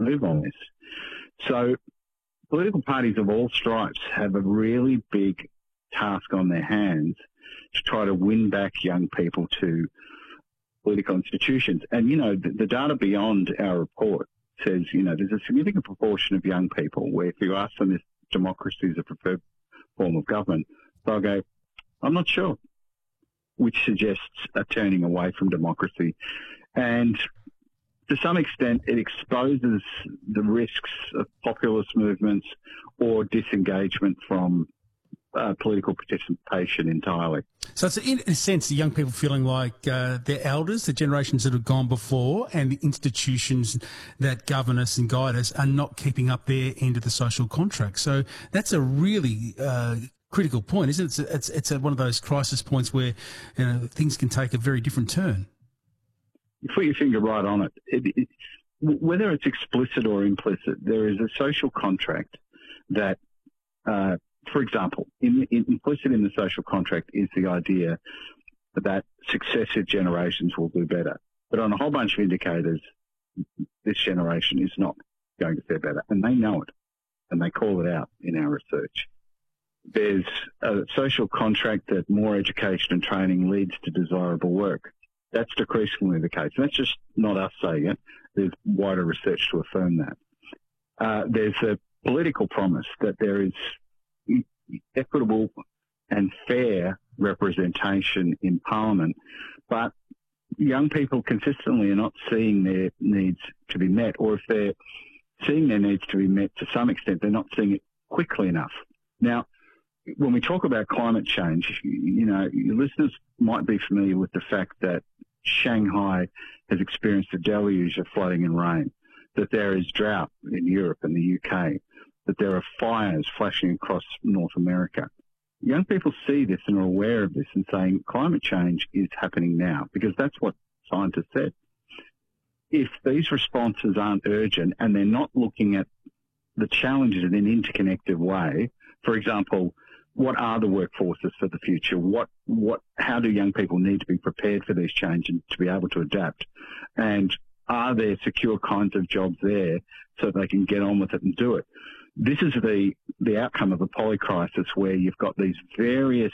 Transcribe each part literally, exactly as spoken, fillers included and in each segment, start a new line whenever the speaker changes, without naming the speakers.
move on this. So political parties of all stripes have a really big task on their hands to try to win back young people to political institutions. And, you know, the, the data beyond our report says, you know, there's a significant proportion of young people where if you ask them if democracy is a preferred form of government, they'll go, I'm not sure, which suggests a turning away from democracy. And to some extent, it exposes the risks of populist movements or disengagement from uh, political participation entirely.
So it's in a sense the young people feeling like uh, their elders, the generations that have gone before, and the institutions that govern us and guide us are not keeping up their end of the social contract. So that's a really uh, critical point, isn't it? It's, it's, it's a, one of those crisis points where you know, things can take a very different turn.
You put your finger right on it. It, it. Whether it's explicit or implicit, there is a social contract that, uh, for example, in, in, implicit in the social contract is the idea that successive generations will do better. But on a whole bunch of indicators, this generation is not going to fare better. And they know it, and they call it out in our research. There's a social contract that more education and training leads to desirable work. That's decreasingly the case. And that's just not us saying it. There's wider research to affirm that. Uh, there's a political promise that there is equitable and fair representation in Parliament, but young people consistently are not seeing their needs to be met, or if they're seeing their needs to be met to some extent, they're not seeing it quickly enough. Now, when we talk about climate change, you know, your listeners might be familiar with the fact that Shanghai has experienced a deluge of flooding and rain, that there is drought in Europe and the U K, that there are fires flashing across North America. Young people see this and are aware of this and saying climate change is happening now, because that's what scientists said. If these responses aren't urgent and they're not looking at the challenges in an interconnected way, for example, what are the workforces for the future? What, what, how do young people need to be prepared for these changes and to be able to adapt? And are there secure kinds of jobs there so they can get on with it and do it? This is the, the outcome of a polycrisis where you've got these various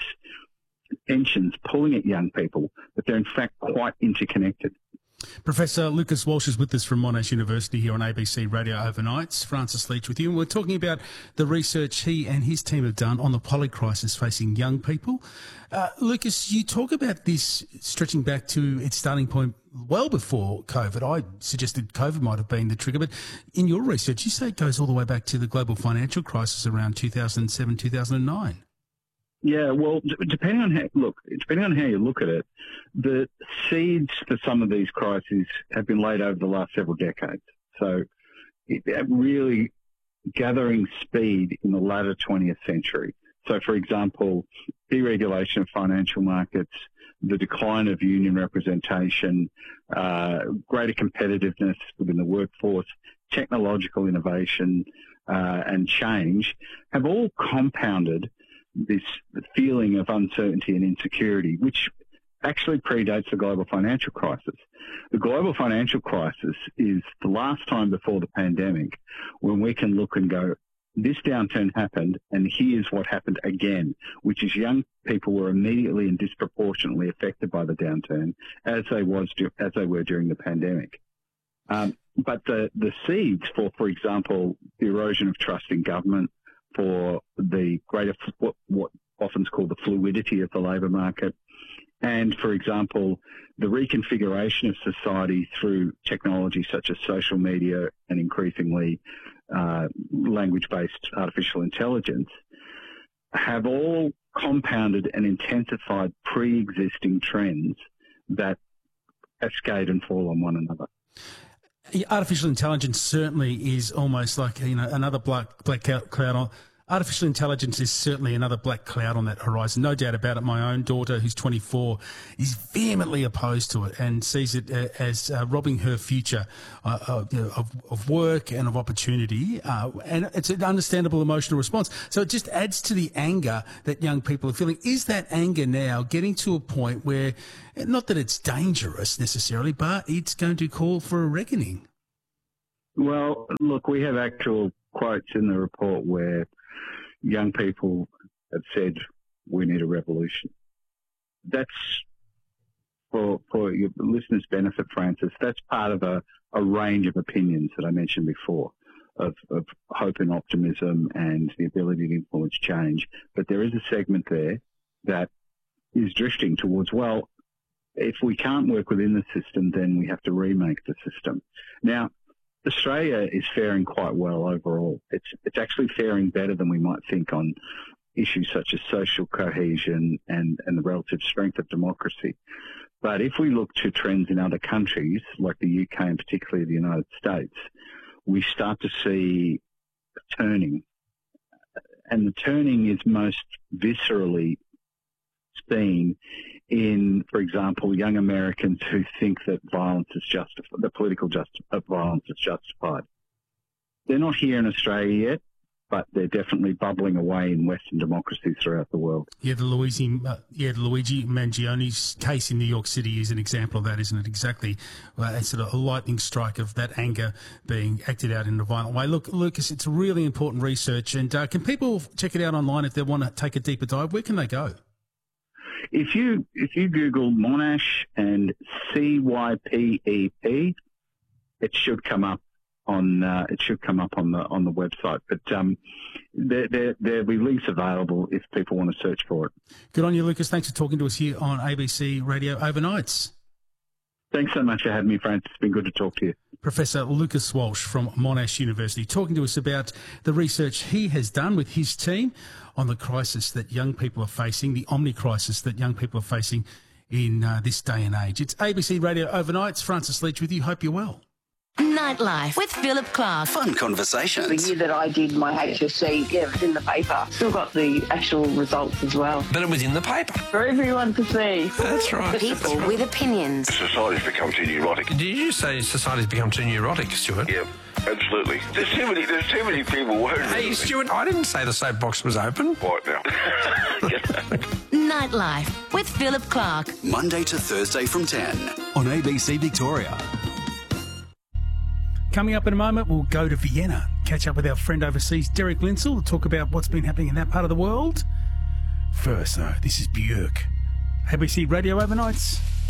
tensions pulling at young people, but they're in fact quite interconnected.
Professor Lucas Walsh is with us from Monash University here on A B C Radio Overnights. Francis Leach with you. And we're talking about the research he and his team have done on the polycrisis facing young people. Uh, Lucas, you talk about this stretching back to its starting point well before COVID. I suggested COVID might have been the trigger, but in your research, you say it goes all the way back to the global financial crisis around two thousand seven, two thousand nine.
Yeah, well, depending on how, look, depending on how you look at it, the seeds for some of these crises have been laid over the last several decades. So it, really gathering speed in the latter twentieth century. So, for example, deregulation of financial markets, the decline of union representation, uh, greater competitiveness within the workforce, technological innovation, uh, and change have all compounded this feeling of uncertainty and insecurity, which actually predates the global financial crisis. The global financial crisis is the last time before the pandemic when we can look and go, this downturn happened and here's what happened again, which is young people were immediately and disproportionately affected by the downturn as they was as they were during the pandemic. Um, but the, the seeds for, for example, the erosion of trust in government, for the greater, what, what often is called the fluidity of the labour market, and, for example, the reconfiguration of society through technology such as social media and increasingly uh, language-based artificial intelligence, have all compounded and intensified pre-existing trends that cascade and fall on one another.
Artificial intelligence certainly is almost like, you know, another black black cloud on. Artificial intelligence is certainly another black cloud on that horizon. No doubt about it. My own daughter, who's twenty-four, is vehemently opposed to it and sees it as uh, robbing her future uh, of, you know, of, of work and of opportunity. Uh, and it's an understandable emotional response. So it just adds to the anger that young people are feeling. Is that anger now getting to a point where, not that it's dangerous necessarily, but it's going to call for a reckoning?
Well, look, we have actual quotes in the report where young people have said we need a revolution. That's, for for your listeners' benefit, Francis, that's part of a, a range of opinions that I mentioned before, of, of hope and optimism and the ability to influence change. But there is a segment there that is drifting towards, well, if we can't work within the system, then we have to remake the system. Now, Australia is faring quite well overall. It's it's actually faring better than we might think on issues such as social cohesion and, and the relative strength of democracy. But if we look to trends in other countries, like the U K and particularly the United States, we start to see a turning. And the turning is most viscerally seen in, for example, young Americans who think that violence is justified, the political just, uh, violence is justified. They're not here in Australia yet, but they're definitely bubbling away in Western democracies throughout the world.
Yeah, the Luigi, uh, yeah, the Luigi Mangioni's case in New York City is an example of that, isn't it? Exactly. Well, it's sort of a lightning strike of that anger being acted out in a violent way. Look, Lucas, it's really important research. And uh, can people check it out online if they want to take a deeper dive? Where can they go?
If you if you Google Monash and C Y P E P, it should come up on uh, it should come up on the on the website. But um, there there there'll be links available if people want to search for it.
Good on you, Lucas. Thanks for talking to us here on A B C Radio Overnights.
Thanks so much for having me, Francis. It's been good to talk to you.
Professor Lucas Walsh from Monash University, talking to us about the research he has done with his team on the crisis that young people are facing, the omni-crisis that young people are facing in uh, this day and age. It's A B C Radio Overnights. Francis Leach with you. Hope you're well.
Nightlife with Philip Clark.
Fun conversations.
The year that I did my H S C, yeah, it was in the paper. Still got the actual results as well.
But it was in the paper.
For everyone to see.
That's right.
People with opinions.
Society's become too neurotic.
Did you say society's become too neurotic, Stuart?
Yeah, absolutely. There's too many, there's too many people worried.
Hey, Stuart, I didn't say the soapbox was open.
Right now.
Nightlife with Philip Clark.
Monday to Thursday from ten on A B C Victoria.
Coming up in a moment, we'll go to Vienna, catch up with our friend overseas, Derek Linsell, to talk about what's been happening in that part of the world. First, though, this is Björk. A B C Radio Overnights.